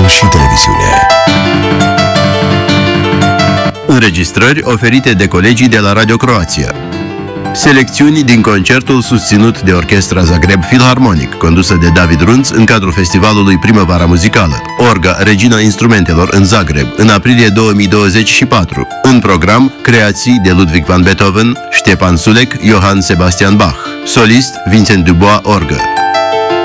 și televiziune. Înregistrări oferite de colegii de la Radio Croația. Selecțiuni din concertul susținut de Orchestra Zagreb Philharmonic, condusă de David Runț în cadrul festivalului Primăvara Muzicală. Orga, regina instrumentelor în Zagreb, în aprilie 2024. În program, creații de Ludwig van Beethoven, Ștefan Sulek, Johann Sebastian Bach. Solist, Vincent Dubois, orgă.